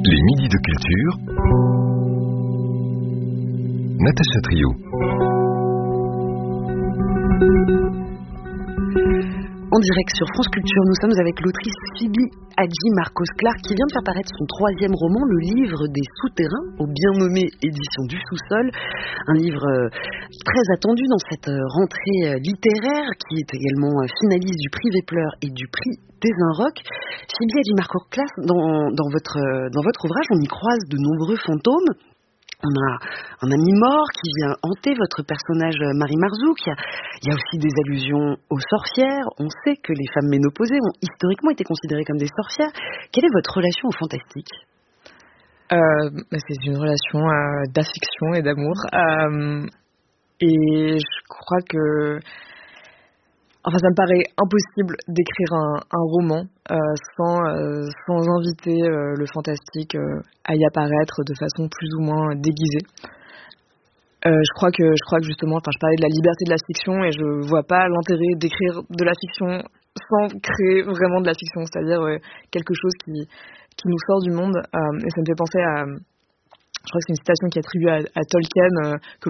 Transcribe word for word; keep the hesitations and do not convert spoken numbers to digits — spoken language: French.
Les midis de culture. Natacha Trio. En direct sur France Culture, nous sommes avec l'autrice Phoebe Hadji Marcos Clark qui vient de faire paraître son troisième roman, Le Livre des Souterrains, au bien nommé Édition du Sous-Sol. Un livre très attendu dans cette rentrée littéraire qui est également finaliste du prix Vepler et du prix des Inrocks. Phoebe Hadji Marcos Clark, dans, dans, votre, dans votre ouvrage, on y croise de nombreux fantômes. On a un ami mort qui vient hanter votre personnage Marie Marzouk. Il y a, il y a aussi des allusions aux sorcières. On sait que les femmes ménopausées ont historiquement été considérées comme des sorcières. Quelle est votre relation au fantastique ? euh, C'est une relation euh, d'affection et d'amour. Euh, et je crois que... Enfin, ça me paraît impossible d'écrire un, un roman euh, sans, euh, sans inviter euh, le fantastique euh, à y apparaître de façon plus ou moins déguisée. Euh, je crois que, je crois que justement, enfin, je parlais de la liberté de la fiction et je vois pas l'intérêt d'écrire de la fiction sans créer vraiment de la fiction, c'est-à-dire euh, quelque chose qui, qui nous sort du monde. Euh, et ça me fait penser à... Je crois que c'est une citation qui est attribuée à, à Tolkien, euh, que